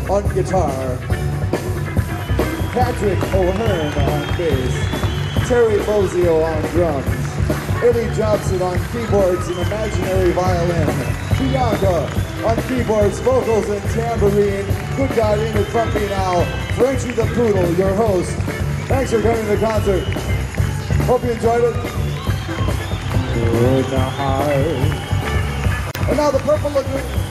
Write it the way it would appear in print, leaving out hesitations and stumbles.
on guitar, Patrick O'Hearn on bass, Terry Bozio on drums, Eddie Johnson on keyboards and imaginary violin, Bianca on keyboards, vocals, and tambourine. Good God, in it front me now, Frenchie the Poodle, your host. Thanks for coming to the concert. Hope you enjoyed it. Good night. And now the Purple Lagoon.